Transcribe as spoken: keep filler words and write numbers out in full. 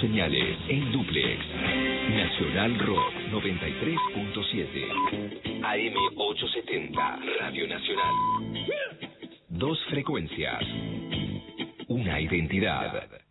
señales en dúplex. Nacional Rock noventa y tres punto siete. A M ochocientos setenta, Radio Nacional. Dos frecuencias. Una identidad.